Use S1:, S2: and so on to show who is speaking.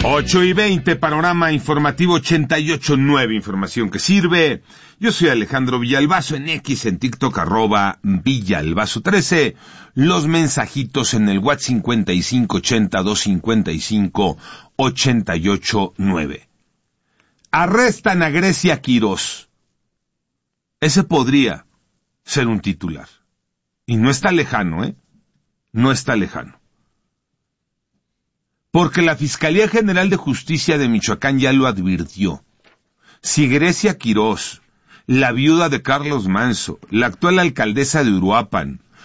S1: 8:20, Panorama Informativo 88.9, información que sirve. Yo soy Alejandro Villalbazo, en X, en TikTok, @Villalbazo13. Los mensajitos en el WhatsApp 5580-255-889. Arrestan a Grecia Quirós. Ese podría ser un titular. Y no está lejano, No está lejano. Porque la Fiscalía General de Justicia de Michoacán ya lo advirtió. Si Grecia Quirós, la viuda de Carlos Manso, la actual alcaldesa de Uruapan,